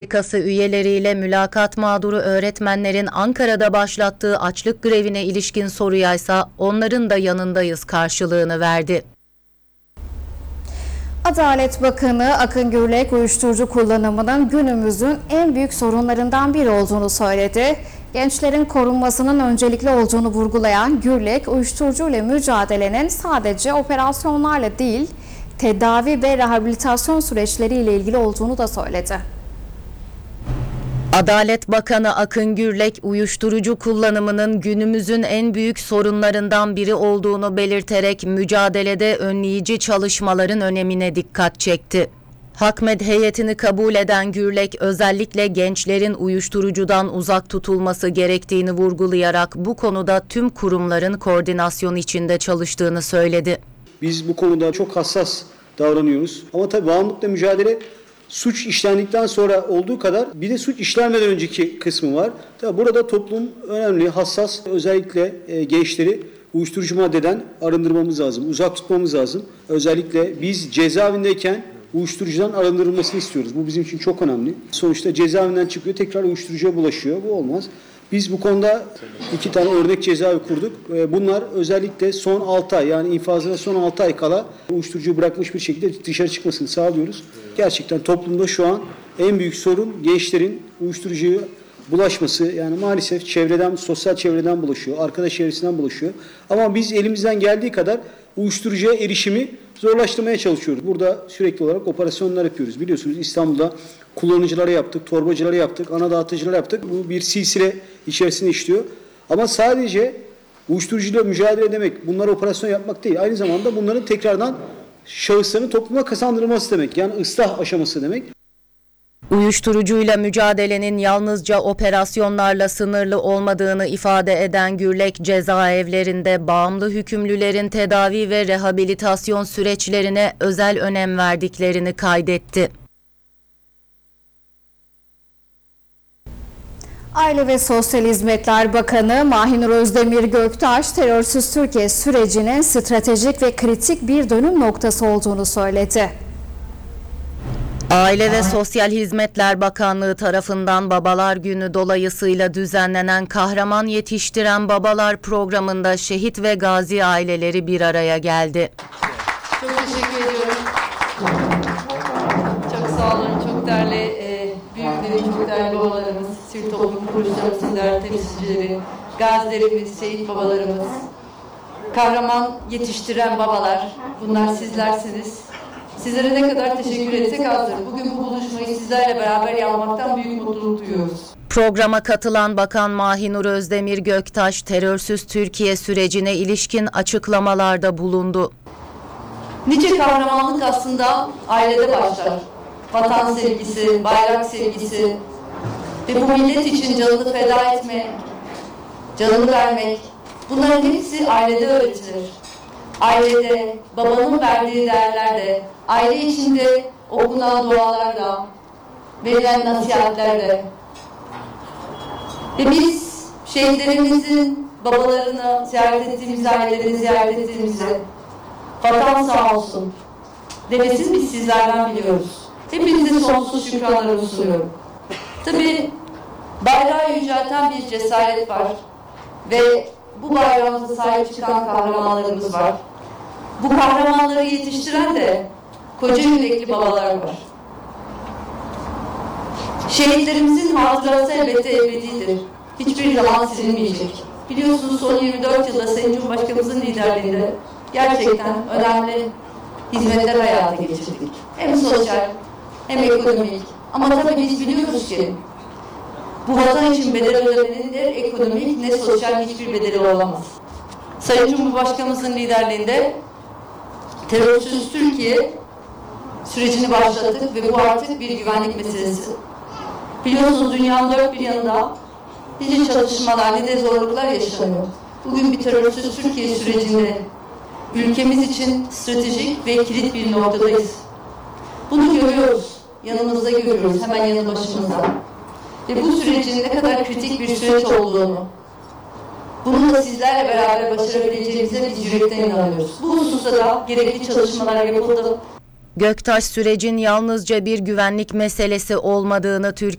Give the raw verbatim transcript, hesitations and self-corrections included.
Sendikası üyeleriyle mülakat mağduru öğretmenlerin Ankara'da başlattığı açlık grevine ilişkin soruyaysa onların da yanındayız karşılığını verdi. Adalet Bakanı Akın Gürlek, uyuşturucu kullanımının günümüzün en büyük sorunlarından biri olduğunu söyledi. Gençlerin korunmasının öncelikli olduğunu vurgulayan Gürlek, uyuşturucuyla mücadelenin sadece operasyonlarla değil, tedavi ve rehabilitasyon süreçleriyle ilgili olduğunu da söyledi. Adalet Bakanı Akın Gürlek, uyuşturucu kullanımının günümüzün en büyük sorunlarından biri olduğunu belirterek mücadelede önleyici çalışmaların önemine dikkat çekti. Hakmed heyetini kabul eden Gürlek, özellikle gençlerin uyuşturucudan uzak tutulması gerektiğini vurgulayarak bu konuda tüm kurumların koordinasyon içinde çalıştığını söyledi. Biz bu konuda çok hassas davranıyoruz. Ama tabii bağımlılıkla mücadele suç işlendikten sonra olduğu kadar bir de suç işlenmeden önceki kısmı var. Tabii burada toplum önemli, hassas, özellikle e, gençleri uyuşturucu maddeden arındırmamız lazım, uzak tutmamız lazım. Özellikle biz cezaevindeyken uyuşturucudan arındırılmasını istiyoruz. Bu bizim için çok önemli. Sonuçta cezaevinden çıkıyor, tekrar uyuşturucuya bulaşıyor. Bu olmaz. Biz bu konuda iki tane örnek cezaevi kurduk. Bunlar özellikle son altı ay, yani infazına son altı ay kala uyuşturucuyu bırakmış bir şekilde dışarı çıkmasını sağlıyoruz. Gerçekten toplumda şu an en büyük sorun gençlerin uyuşturucuya bulaşması. Yani maalesef çevreden, sosyal çevreden bulaşıyor, arkadaş çevresinden bulaşıyor. Ama biz elimizden geldiği kadar uyuşturucuya erişimi zorlaştırmaya çalışıyoruz. Burada sürekli olarak operasyonlar yapıyoruz. Biliyorsunuz İstanbul'da kullanıcılara yaptık, torbacılara yaptık, ana dağıtıcılara yaptık. Bu bir silsile içerisinde işliyor. Ama sadece uyuşturucuyla mücadele edemek, bunlara operasyon yapmak değil. Aynı zamanda bunların tekrardan şahısların topluma kazandırılması demek. Yani ıslah aşaması demek. Uyuşturucuyla mücadelenin yalnızca operasyonlarla sınırlı olmadığını ifade eden Gürlek, cezaevlerinde bağımlı hükümlülerin tedavi ve rehabilitasyon süreçlerine özel önem verdiklerini kaydetti. Aile ve Sosyal Hizmetler Bakanı Mahinur Özdemir Göktaş, terörsüz Türkiye sürecinin stratejik ve kritik bir dönüm noktası olduğunu söyledi. Aile ve Sosyal Hizmetler Bakanlığı tarafından Babalar Günü dolayısıyla düzenlenen Kahraman Yetiştiren Babalar programında şehit ve gazi aileleri bir araya geldi. Çok teşekkür ediyorum. Çok sağ olun. Çok değerli e, büyüklerim, çok değerli babalarımız, sivil toplum kuruluşlarımız, sizler temsilcileri, gazilerimiz, şehit babalarımız, kahraman yetiştiren babalar, bunlar sizlersiniz. Sizlere ne kadar teşekkür etsek azdır. Bugün bu buluşmayı sizlerle beraber yapmaktan büyük mutluluk duyuyoruz. Programa katılan Bakan Mahinur Özdemir Göktaş, terörsüz Türkiye sürecine ilişkin açıklamalarda bulundu. Nice kahramanlık aslında ailede başlar. Vatan sevgisi, bayrak sevgisi ve bu millet için canını feda etmek, canını vermek, bunların hepsi ailede öğretilir. Ailede, babanın verdiği değerlerde, aile içinde okunan dualarla, verilen nasihatlerle ve biz şehitlerimizin babalarını ziyaret ettiğimizde, ailelerini ziyaret ettiğimizde vatan sağ olsun demesini biz sizlerden biliyoruz. Hepinize sonsuz şükranlarımı sunuyorum. Tabii bayrağı yücelten bir cesaret var ve bu bayrağımıza sahip çıkan kahramanlarımız var. Bu kahramanları yetiştiren de koca yürekli babalar var. Şehitlerimizin hatırası elbette ebedidir. Hiçbir zaman silinmeyecek. Biliyorsunuz son yirmi dört yılda Sayın Cumhurbaşkanımızın liderliğinde gerçekten önemli hizmetler hayata geçirdik. Hem sosyal hem ekonomik. Ama tabii biz biliyoruz ki bu vatan için bedel ödemenin ne ekonomik ne sosyal hiçbir bedeli olamaz. Sayın Cumhurbaşkanımızın liderliğinde terörsüz Türkiye sürecini başlattık ve bu artık bir güvenlik meselesi. Biliyorsunuz dünyanın dört bir yanında nice çalışmalar, nice zorluklar yaşanıyor. Bugün bir terörsüz Türkiye sürecinde ülkemiz için stratejik ve kilit bir noktadayız. Bunu görüyoruz, yanımızda görüyoruz, hemen yanı başımızda. Ve bu sürecin ne kadar kritik bir süreç olduğunu, bunu da sizlerle beraber başarabileceğimize biz yürekten inanıyoruz. Bu hususta da gerekli çalışmalar yapıldı. Göktaş, sürecin yalnızca bir güvenlik meselesi olmadığını, Türkiye